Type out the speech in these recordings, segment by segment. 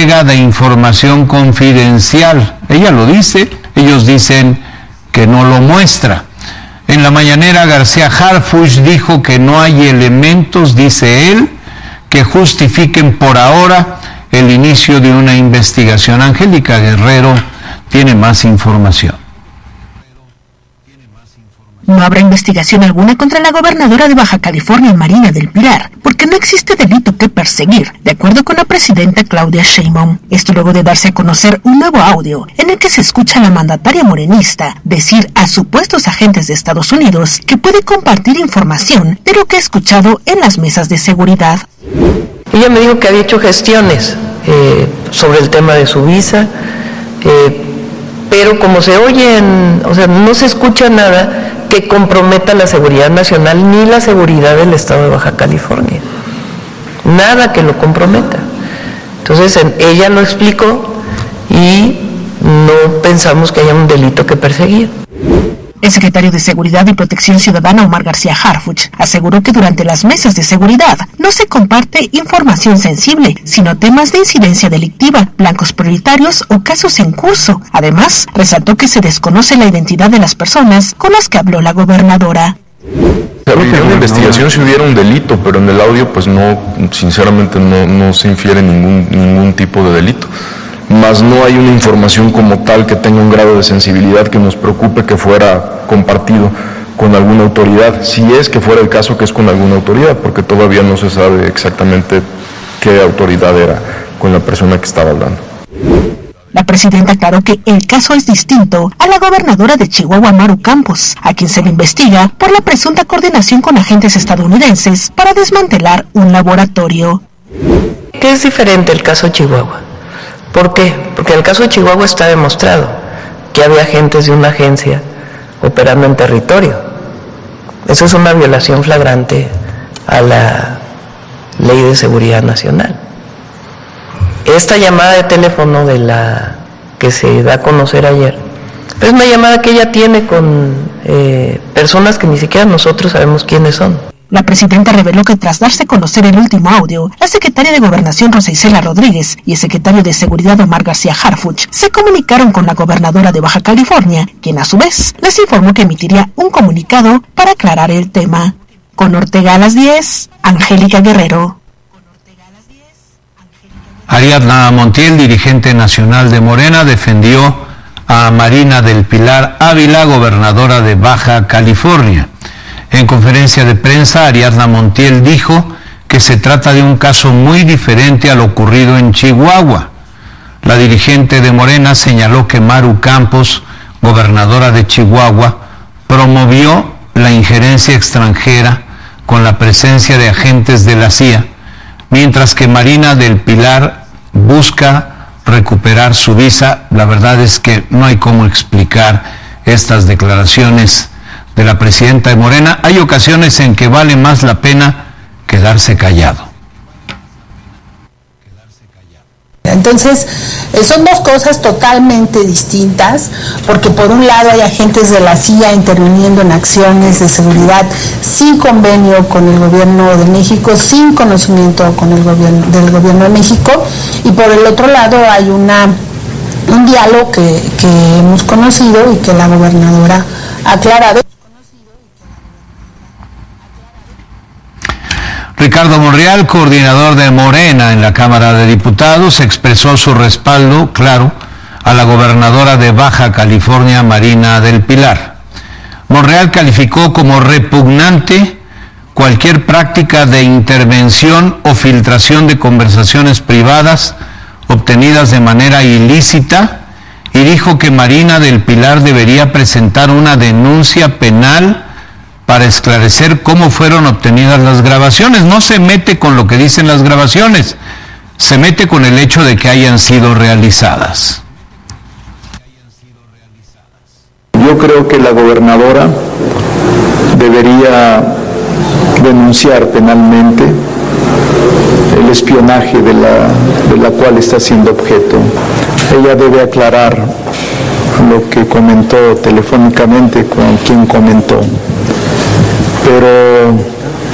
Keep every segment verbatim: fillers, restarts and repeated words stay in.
entrega de información confidencial. Ella lo dice, ellos dicen que no lo muestra. En la mañanera, García Harfuch dijo que no hay elementos, dice él, que justifiquen por ahora el inicio de una investigación. Angélica Guerrero tiene más información. No habrá investigación alguna contra la gobernadora de Baja California, Marina del Pilar, porque no existe delito que perseguir, de acuerdo con la presidenta Claudia Sheinbaum. Esto luego de darse a conocer un nuevo audio en el que se escucha a la mandataria morenista decir a supuestos agentes de Estados Unidos que puede compartir información de lo que ha escuchado en las mesas de seguridad. Ella me dijo que había hecho gestiones eh, sobre el tema de su visa, eh, pero como se oyen, o sea, no se escucha nada que comprometa la seguridad nacional ni la seguridad del estado de Baja California. Nada que lo comprometa. Entonces, ella lo explicó y no pensamos que haya un delito que perseguir. El secretario de Seguridad y Protección Ciudadana, Omar García Harfuch, aseguró que durante las mesas de seguridad no se comparte información sensible, sino temas de incidencia delictiva, blancos prioritarios o casos en curso. Además, resaltó que se desconoce la identidad de las personas con las que habló la gobernadora. Habría una investigación si hubiera un delito, pero en el audio, pues no, sinceramente no, no se infiere ningún, ningún tipo de delito. Más no hay una información como tal que tenga un grado de sensibilidad que nos preocupe que fuera compartido con alguna autoridad, si es que fuera el caso que es con alguna autoridad, porque todavía no se sabe exactamente qué autoridad era con la persona que estaba hablando. La presidenta aclaró que el caso es distinto a la gobernadora de Chihuahua, Maru Campos, a quien se le investiga por la presunta coordinación con agentes estadounidenses para desmantelar un laboratorio. ¿Qué es diferente el caso Chihuahua? ¿Por qué? Porque en el caso de Chihuahua está demostrado que había agentes de una agencia operando en territorio. Eso es una violación flagrante a la Ley de Seguridad Nacional. Esta llamada de teléfono de la que se da a conocer ayer es una llamada que ella tiene con eh, personas que ni siquiera nosotros sabemos quiénes son. La presidenta reveló que tras darse a conocer el último audio, la secretaria de Gobernación Rosa Isela Rodríguez y el secretario de Seguridad Omar García Harfuch se comunicaron con la gobernadora de Baja California, quien a su vez les informó que emitiría un comunicado para aclarar el tema. Con Ortega a las diez, Angélica Guerrero. Ariadna Montiel, dirigente nacional de Morena, defendió a Marina del Pilar Ávila, gobernadora de Baja California. En conferencia de prensa, Ariadna Montiel dijo que se trata de un caso muy diferente a lo ocurrido en Chihuahua. La dirigente de Morena señaló que Maru Campos, gobernadora de Chihuahua, promovió la injerencia extranjera con la presencia de agentes de la C I A, mientras que Marina del Pilar busca recuperar su visa. La verdad es que no hay cómo explicar estas declaraciones de la presidenta de Morena. Hay ocasiones en que vale más la pena quedarse callado. Entonces, son dos cosas totalmente distintas, porque por un lado hay agentes de la C I A interviniendo en acciones de seguridad sin convenio con el gobierno de México, sin conocimiento con el gobierno del gobierno de México, y por el otro lado hay una un diálogo que, que hemos conocido y que la gobernadora ha aclarado. Ricardo Monreal, coordinador de Morena en la Cámara de Diputados, expresó su respaldo, claro, a la gobernadora de Baja California, Marina del Pilar. Monreal calificó como repugnante cualquier práctica de intervención o filtración de conversaciones privadas obtenidas de manera ilícita y dijo que Marina del Pilar debería presentar una denuncia penal para esclarecer cómo fueron obtenidas las grabaciones. No se mete con lo que dicen las grabaciones, se mete con el hecho de que hayan sido realizadas. Yo creo que la gobernadora debería denunciar penalmente el espionaje de la, de la cual está siendo objeto. Ella debe aclarar lo que comentó telefónicamente con quien comentó. Pero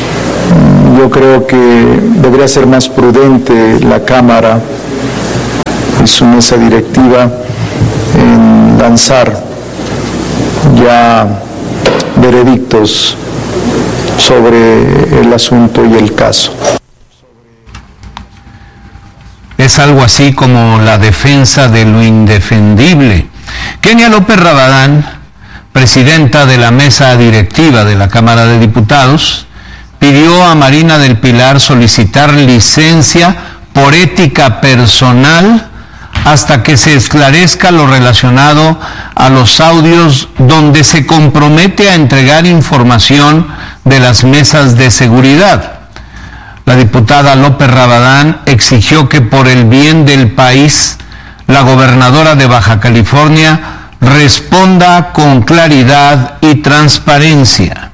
yo creo que debería ser más prudente la Cámara y su mesa directiva en lanzar ya veredictos sobre el asunto y el caso. Es algo así como la defensa de lo indefendible. Kenia López Rabadán, presidenta de la mesa directiva de la Cámara de Diputados, pidió a Marina del Pilar solicitar licencia por ética personal hasta que se esclarezca lo relacionado a los audios donde se compromete a entregar información de las mesas de seguridad. La diputada López Rabadán exigió que por el bien del país, la gobernadora de Baja California responda con claridad y transparencia.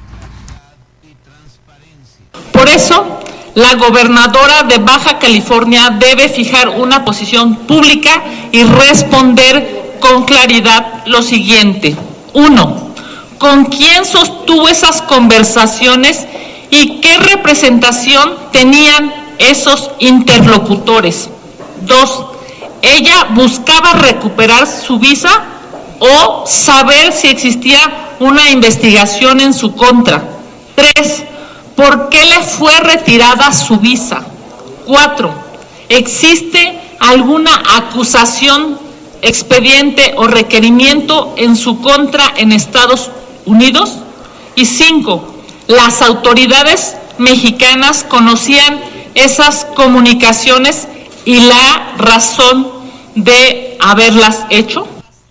Por eso, la gobernadora de Baja California debe fijar una posición pública y responder con claridad lo siguiente. Uno, ¿con quién sostuvo esas conversaciones y qué representación tenían esos interlocutores? Dos, ¿ella buscaba recuperar su visa o saber si existía una investigación en su contra? Tres, ¿por qué le fue retirada su visa? Cuatro, ¿existe alguna acusación, expediente o requerimiento en su contra en Estados Unidos? Y cinco, ¿las autoridades mexicanas conocían esas comunicaciones y la razón de haberlas hecho?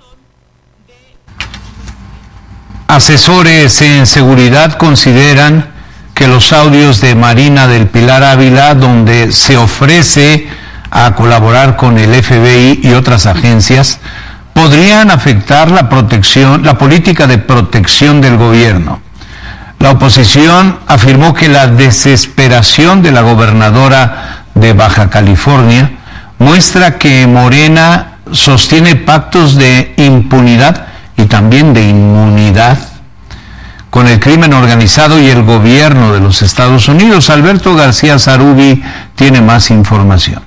Asesores en seguridad consideran que los audios de Marina del Pilar Ávila, donde se ofrece a colaborar con el F B I y otras agencias, podrían afectar la protección, la política de protección del gobierno. La oposición afirmó que la desesperación de la gobernadora de Baja California muestra que Morena sostiene pactos de impunidad y también de inmunidad con el crimen organizado y el gobierno de los Estados Unidos. Alberto García Zarubi tiene más información.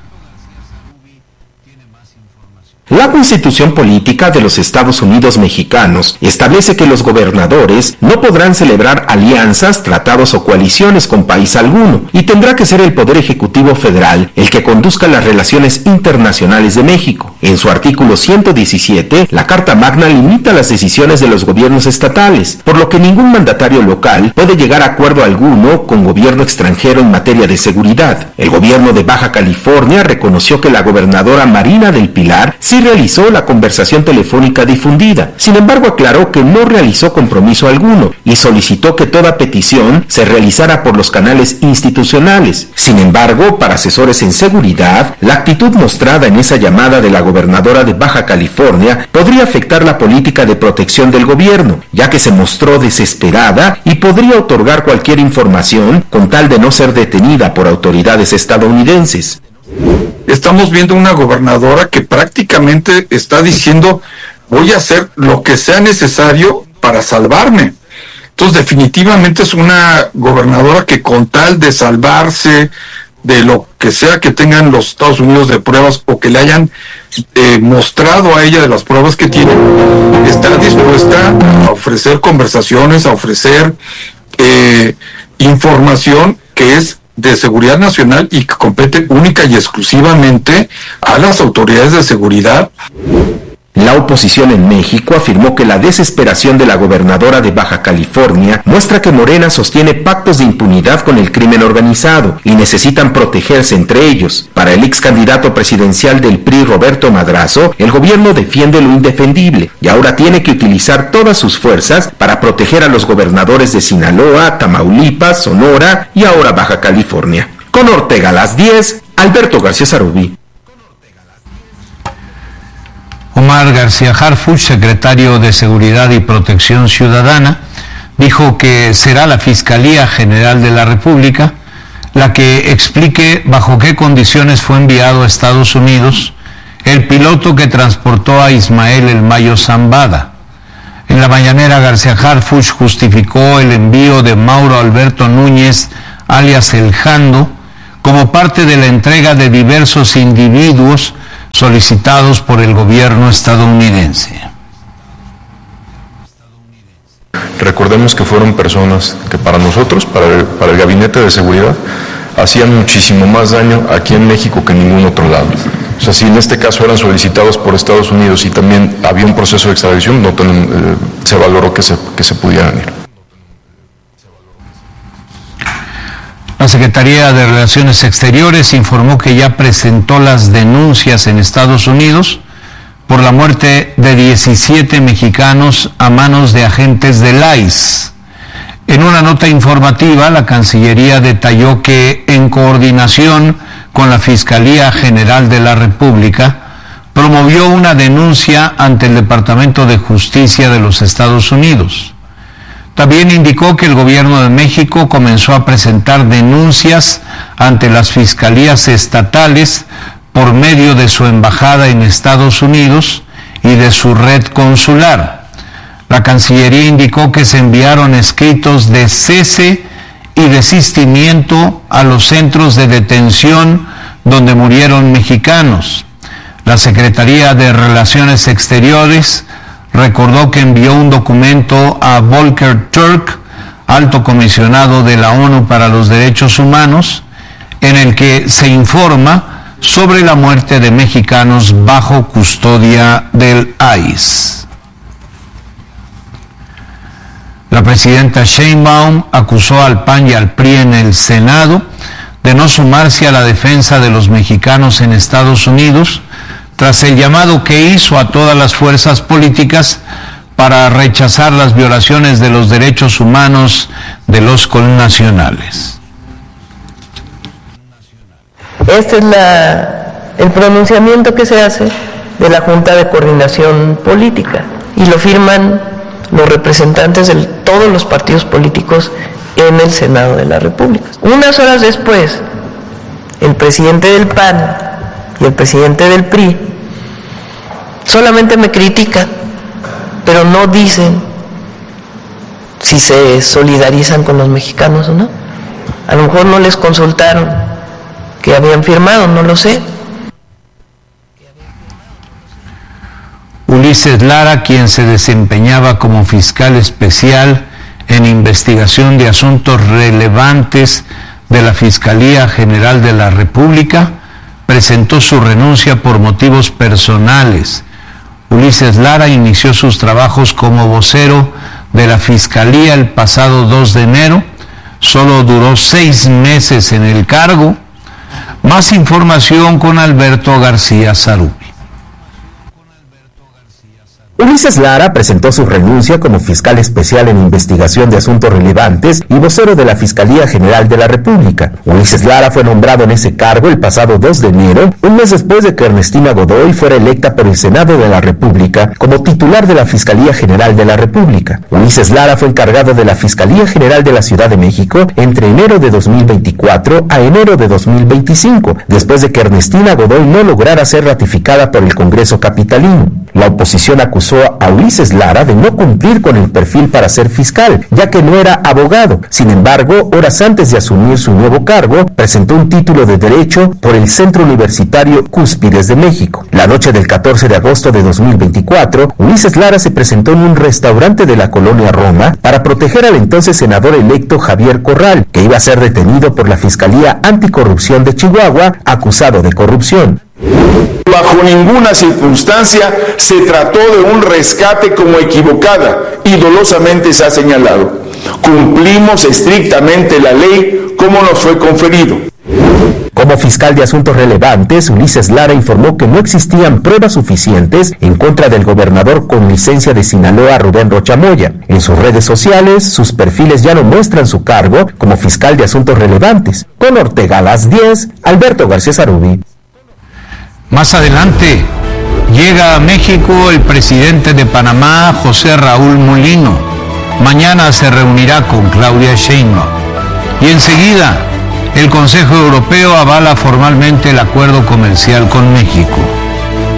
La Constitución Política de los Estados Unidos Mexicanos establece que los gobernadores no podrán celebrar alianzas, tratados o coaliciones con país alguno, y tendrá que ser el Poder Ejecutivo Federal el que conduzca las relaciones internacionales de México. En su artículo ciento diecisiete, la Carta Magna limita las decisiones de los gobiernos estatales, por lo que ningún mandatario local puede llegar a acuerdo alguno con gobierno extranjero en materia de seguridad. El gobierno de Baja California reconoció que la gobernadora Marina del Pilar sí realizó la conversación telefónica difundida. Sin embargo, aclaró que no realizó compromiso alguno y solicitó que toda petición se realizara por los canales institucionales. Sin embargo, para asesores en seguridad, la actitud mostrada en esa llamada de la gobernadora de Baja California podría afectar la política de protección del gobierno, ya que se mostró desesperada y podría otorgar cualquier información con tal de no ser detenida por autoridades estadounidenses. Estamos viendo una gobernadora que prácticamente está diciendo: voy a hacer lo que sea necesario para salvarme. Entonces, definitivamente es una gobernadora que, con tal de salvarse de lo que sea que tengan los Estados Unidos de pruebas o que le hayan eh, mostrado a ella de las pruebas que tienen, está dispuesta a ofrecer conversaciones, a ofrecer eh, información que es de seguridad nacional y que compete única y exclusivamente a las autoridades de seguridad. La oposición en México afirmó que la desesperación de la gobernadora de Baja California muestra que Morena sostiene pactos de impunidad con el crimen organizado y necesitan protegerse entre ellos. Para el ex candidato presidencial del P R I, Roberto Madrazo, el gobierno defiende lo indefendible y ahora tiene que utilizar todas sus fuerzas para proteger a los gobernadores de Sinaloa, Tamaulipas, Sonora y ahora Baja California. Con Ortega a las diez, Alberto García Zarubi. Omar García Harfuch, secretario de Seguridad y Protección Ciudadana, dijo que será la Fiscalía General de la República la que explique bajo qué condiciones fue enviado a Estados Unidos el piloto que transportó a Ismael El Mayo Zambada. En la mañanera, García Harfuch justificó el envío de Mauro Alberto Núñez, alias El Jando, como parte de la entrega de diversos individuos solicitados por el gobierno estadounidense. Recordemos que fueron personas que para nosotros, para el, para el Gabinete de Seguridad, hacían muchísimo más daño aquí en México que en ningún otro lado. O sea, si en este caso eran solicitados por Estados Unidos y también había un proceso de extradición, no ten, eh, se valoró que se, que se pudieran ir. La Secretaría de Relaciones Exteriores informó que ya presentó las denuncias en Estados Unidos por la muerte de diecisiete mexicanos a manos de agentes del I C E. En una nota informativa, la Cancillería detalló que, en coordinación con la Fiscalía General de la República, promovió una denuncia ante el Departamento de Justicia de los Estados Unidos. También indicó que el gobierno de México comenzó a presentar denuncias ante las fiscalías estatales por medio de su embajada en Estados Unidos y de su red consular. La Cancillería indicó que se enviaron escritos de cese y desistimiento a los centros de detención donde murieron mexicanos. La Secretaría de Relaciones Exteriores recordó que envió un documento a Volker Turk, alto comisionado de la ONU para los Derechos Humanos, en el que se informa sobre la muerte de mexicanos bajo custodia del I C E. La presidenta Sheinbaum acusó al P A N y al P R I en el Senado de no sumarse a la defensa de los mexicanos en Estados Unidos tras el llamado que hizo a todas las fuerzas políticas para rechazar las violaciones de los derechos humanos de los connacionales. Este es la, el pronunciamiento que se hace de la Junta de Coordinación Política y lo firman los representantes de todos los partidos políticos en el Senado de la República. Unas horas después, el presidente del P A N y el presidente del P R I solamente me critican, pero no dicen si se solidarizan con los mexicanos o no. A lo mejor no les consultaron que habían firmado, no lo sé. Ulises Lara, quien se desempeñaba como fiscal especial en investigación de asuntos relevantes de la Fiscalía General de la República, presentó su renuncia por motivos personales. Ulises Lara inició sus trabajos como vocero de la Fiscalía el pasado dos de enero, solo duró seis meses en el cargo. Más información con Alberto García Zarubi. Ulises Lara presentó su renuncia como fiscal especial en investigación de asuntos relevantes y vocero de la Fiscalía General de la República. Ulises Lara fue nombrado en ese cargo el pasado dos de enero, un mes después de que Ernestina Godoy fuera electa por el Senado de la República como titular de la Fiscalía General de la República. Ulises Lara fue encargado de la Fiscalía General de la Ciudad de México entre enero de dos mil veinticuatro a enero de dos mil veinticinco, después de que Ernestina Godoy no lograra ser ratificada por el Congreso capitalino. La oposición acusó a Ulises Lara de no cumplir con el perfil para ser fiscal, ya que no era abogado. Sin embargo, horas antes de asumir su nuevo cargo, presentó un título de Derecho por el Centro Universitario Cúspides de México. La noche del catorce de agosto de dos mil veinticuatro, Ulises Lara se presentó en un restaurante de la colonia Roma para proteger al entonces senador electo Javier Corral, que iba a ser detenido por la Fiscalía Anticorrupción de Chihuahua, acusado de corrupción. Bajo ninguna circunstancia se trató de un rescate como equivocada y dolosamente se ha señalado. Cumplimos estrictamente la ley como nos fue conferido. Como fiscal de asuntos relevantes, Ulises Lara informó que no existían pruebas suficientes en contra del gobernador con licencia de Sinaloa, Rubén Rocha Moya. En sus redes sociales, sus perfiles ya no muestran su cargo como fiscal de asuntos relevantes. Con Ortega a las diez, Alberto García Zarubi. Más adelante, llega a México el presidente de Panamá, José Raúl Mulino. Mañana se reunirá con Claudia Sheinbaum. Y enseguida, el Consejo Europeo avala formalmente el acuerdo comercial con México.